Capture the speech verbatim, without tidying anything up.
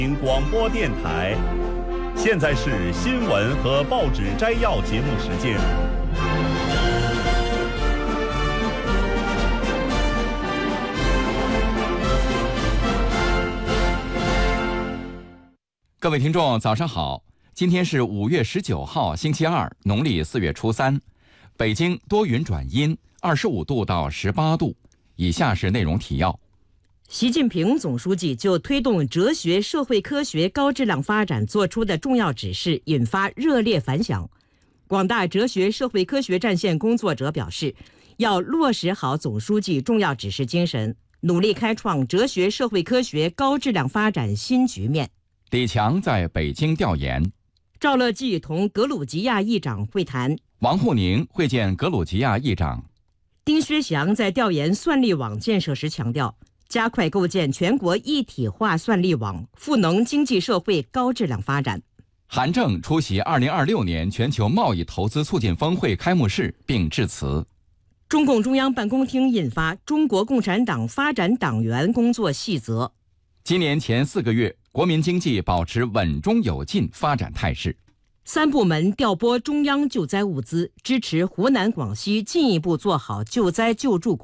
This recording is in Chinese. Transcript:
广播电台，现在是新闻和报纸摘要节目时间。 各位听众，早上好！今天是五月十九号，星期二，农历四月初三。北京多云转阴，二十五度到十八度。以下是内容提要。 习近平总书记就推动哲学社会科学高质量发展作出的重要指示引发热烈反响。广大哲学社会科学战线工作者表示，要落实好总书记重要指示精神，努力开创哲学社会科学高质量发展新局面。 李强在北京调研， 赵乐际同格鲁吉亚议长会谈， 王沪宁会见格鲁吉亚议长。 丁薛祥在调研算力网建设时强调，加快构建全国一体化算力网，赋能经济社会高质量发展。 韩正出席二零二六年全球贸易投资促进峰会开幕式并致辞。 中共中央办公厅印发《中国共产党发展党员工作细则》。 今年前四个月，国民经济保持稳中有进发展态势。 三部门调拨中央救灾物资，支持湖南、广西进一步做好救灾救助工作。